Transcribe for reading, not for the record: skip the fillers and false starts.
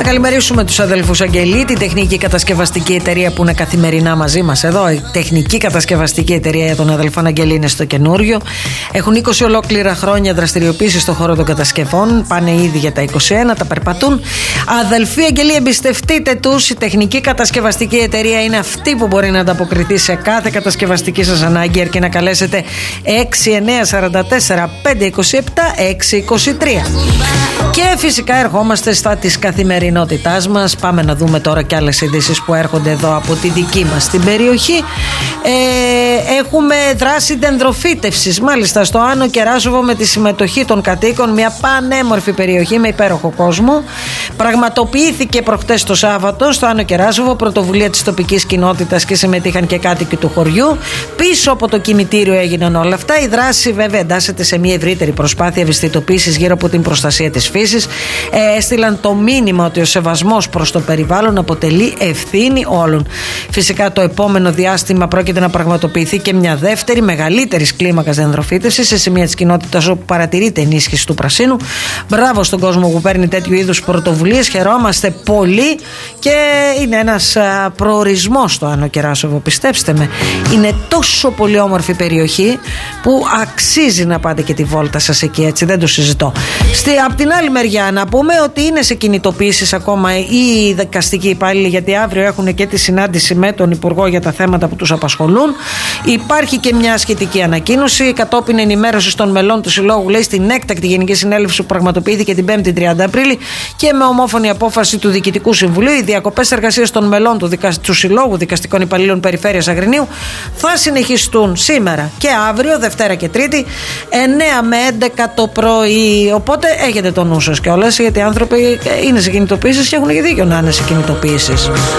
καλημερίσουμε τους αδελφούς Αγγελή, την τεχνική κατασκευαστική εταιρεία που είναι καθημερινά μαζί μας εδώ. Η τεχνική κατασκευαστική εταιρεία των αδελφών Αγγελή είναι στο καινούριο. Έχουν 20 ολόκληρα χρόνια δραστηριοποίηση στον χώρο των κατασκευών. Πάνε ήδη για τα 21, τα περπατούν. Αδελφοί Αγγελή, εμπιστευτείτε τους. Η τεχνική κατασκευαστική εταιρεία είναι αυτή που μπορεί να ανταποκριθεί σε κάθε κατασκευαστική σας ανάγκη, αρκεί να καλέσετε 6944 527 623. Και φυσικά ερχόμαστε στα της καθημερινότητάς μας. Πάμε να δούμε τώρα και άλλες ειδήσεις που έρχονται εδώ από τη δική μας την περιοχή. Έχουμε δράση δενδροφύτευσης μάλιστα στο Άνω Κεράσοβο με τη συμμετοχή των κατοίκων. Μια πανέμορφη περιοχή με υπέροχο κόσμο. Πραγματοποιήθηκε προχτές το Σάββατο στο Άνω Κεράσοβο, πρωτοβουλία της τοπικής κοινότητας και συμμετείχαν και κάτοικοι του χωριού. Πίσω από το κημητήριο έγιναν όλα αυτά. Η δράση βέβαια εντάσσεται σε μια ευρύτερη προσπάθεια ευαισθητοποίησης γύρω από την προστασία της φύσης. Έστειλαν το μήνυμα ότι ο σεβασμός προς το περιβάλλον αποτελεί ευθύνη όλων. Φυσικά το επόμενο διάστημα πρόκειται να πραγματοποιηθεί και μια δεύτερη μεγαλύτερη κλίμακα δενδροφύτευση σε σημεία της κοινότητας όπου παρατηρείται ενίσχυση του πρασίνου. Μπράβο στον κόσμο που παίρνει τέτοιου είδους πρωτοβουλίες. Χαιρόμαστε πολύ και είναι ένας προορισμός το Άνω Κεράσοβο. Πιστέψτε με, είναι τόσο πολύ όμορφη περιοχή που αξίζει να πάτε και τη βόλτα σας εκεί, έτσι, δεν το συζητώ. Απ' την άλλη μεριά να πούμε ότι είναι σε κινητοποίησεις ακόμα οι δικαστικοί υπάλληλοι, γιατί αύριο έχουν και τη συνάντηση με τον Υπουργό για τα θέματα που τους απασχολούν. Υπάρχει και μια σχετική ανακοίνωση κατόπιν ενημέρωση των μελών του Συλλόγου, λέει, στην έκτακτη Γενική Συνέλευση που πραγματοποιήθηκε την 5η 30 Απρίλη και με ομόφωνη απόφαση του Διοικητικού Συμβουλίου, οι διακοπές εργασίας των μελών του Συλλόγου Δικαστικών Υπαλλήλων Περιφέρειας Αγρινίου θα συνεχιστούν σήμερα και αύριο, Δευτέρα και Τρίτη, 9 με 11 το πρωί. Οπότε έχετε το νου σας κιόλας, γιατί οι άνθρωποι είναι σε κινητοποίησεις και έχουν και δίκιο να είναι σε κινητοποίησεις.